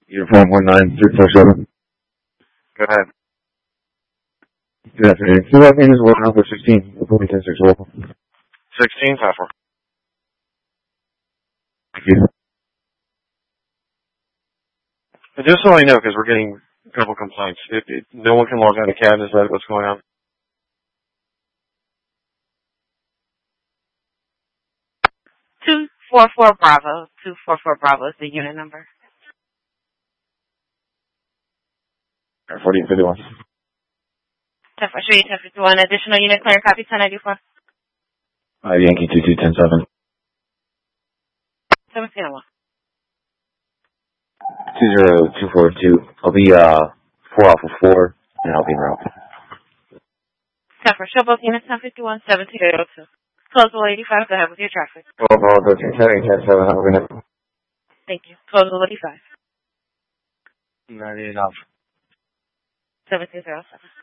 Uniform 19347. Go ahead. Good afternoon. So that name is 1 Alpha 16. Reporting 10-6 local. 16, time for. Thank you. And just so I know, because we're getting a couple complaints, no one can log out of CAD. Is that what's going on? Two 244 Bravo. 244 Bravo is the unit number. 1451. 10-4, show you 1051. Additional unit clear. Copy 1094. Yankee 2210-7. 1701. 20242. I'll be 4 Alpha 4, and I'll be en route. 10-4, show both units 1051, 1702. Close the 85 to have with your traffic. 12 Alpha 13, 10-7. Have a good night. Thank you. Close the 85. 98 off. 1707.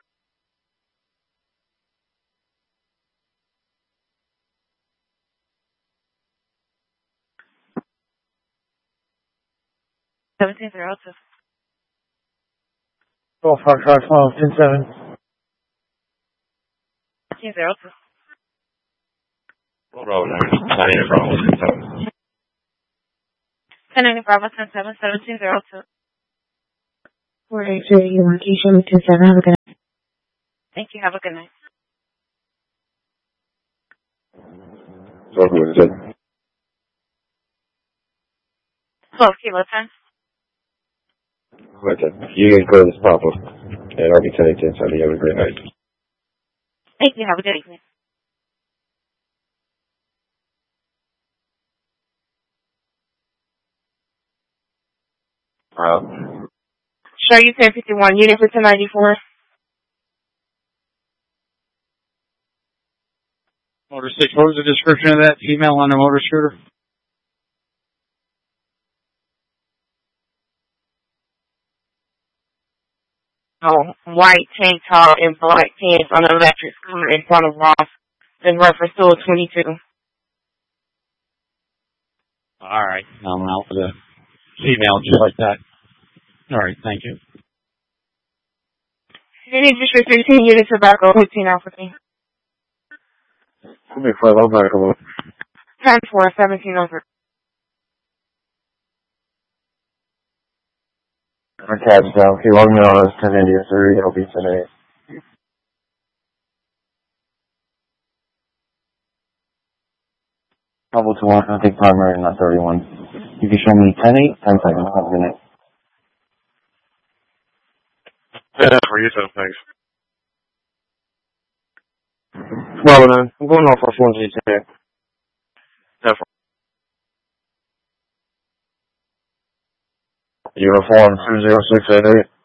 $1702. 12-5-5-12, 10-7. 1702. Road, 98 Bravo, 10-7. 1090 Bravo, 10-7, 1702. 483, you want Keisha, 27. Have a good night. Thank you. Have a good night. So who is it? 12 Kilo 10. You can go to this Papa. And I'll be 10-10, so you have a great night. Thank you. Have a good evening. Show you 1051. Unit for 1094. Motor 6, what was the description of that female on a motor scooter? Oh, white tank top and black pants on an electric scooter in front of Ross. In reference to a 22. All right. I'm out for the female just like that. All right. Thank you. Unit District 13, unit tobacco, 15 Alpha 3. Come here, 5 Alpha, come on. 10-4, 1703. Our tab's down. Okay, log me on as 10 India, sir. It'll be 10 8. Trouble to 1, I'll take primary, not 31. You can show me 10 8, 10 seconds. Have a good night. Yeah, for you, so thanks. Well, I'm going off our phone today. Yeah, Uniform 20688.